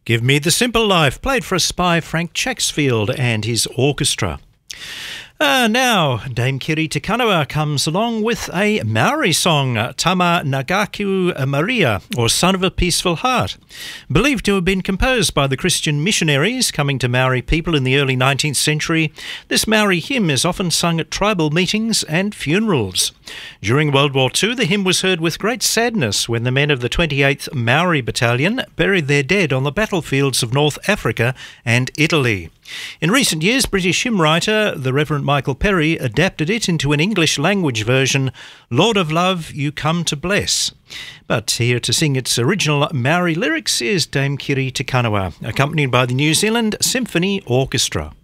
Give Me the Simple Life, played for us by Frank Chacksfield and his orchestra. Now, Dame Kiri Te Kanawa comes along with a Maori song, Tama Nagaku Maria, or Son of a Peaceful Heart. Believed to have been composed by the Christian missionaries coming to Maori people in the early 19th century, this Maori hymn is often sung at tribal meetings and funerals. During World War II, the hymn was heard with great sadness when the men of the 28th Maori Battalion buried their dead on the battlefields of North Africa and Italy. In recent years, British hymn writer the Reverend Michael Perry adapted it into an English language version, Lord of Love, You Come to Bless. But here to sing its original Maori lyrics is Dame Kiri Te Kanawa, accompanied by the New Zealand Symphony Orchestra.